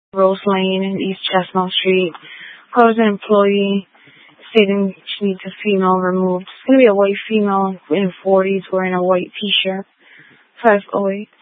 Rose Lane in East Chestnut Street. Calls an employee stating she needs a female removed. It's going to be a white female in her 40s wearing a white t-shirt. 508.